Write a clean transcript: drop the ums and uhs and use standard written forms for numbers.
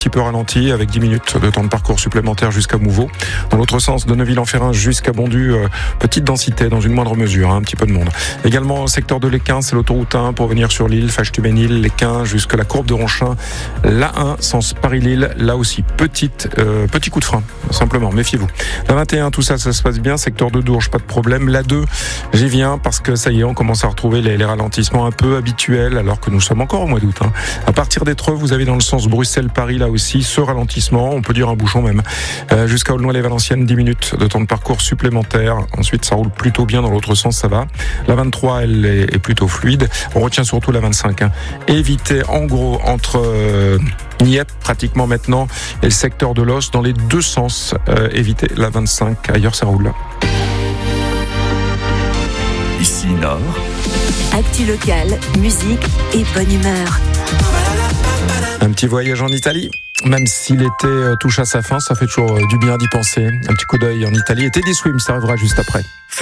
petit peu ralenti avec 10 minutes de temps de parcours supplémentaire jusqu'à Mouveau. Dans l'autre sens, de Neuville-en-Ferrin jusqu'à Bondu, petite densité dans une moindre mesure, un petit peu de monde. Également au secteur de l'Équin, c'est l'autoroute 1 pour venir sur l'île, Fâche-Tubénil, l'Équin jusqu'à la courbe de Ronchin. La 1, sens Paris-Lille, là aussi petit coup de frein, simplement, méfiez-vous. La 21, tout ça se passe bien, secteur de Dourges, pas de problème. La 2, j'y viens parce que ça y est, on commence à retrouver les ralentissements un peu habituels alors que nous sommes encore au mois d'août. À partir d'Étreux, vous avez dans le sens Bruxelles-Paris, là aussi, ce ralentissement, on peut dire un bouchon même, jusqu'à Aulnoy-les-Valenciennes, 10 minutes de temps de parcours supplémentaire. Ensuite, ça roule plutôt bien dans l'autre sens, ça va. La 23, elle est plutôt fluide. On retient surtout la 25. Évitez, en gros, entre Nieppe, pratiquement maintenant, et le secteur de l'Os, dans les deux sens. Évitez la 25, ailleurs ça roule. Ici Nord. Actu local, musique et bonne humeur. Un petit voyage en Italie. Même si l'été touche à sa fin, ça fait toujours du bien d'y penser. Un petit coup d'œil en Italie. Et Teddy Swims, ça arrivera juste après.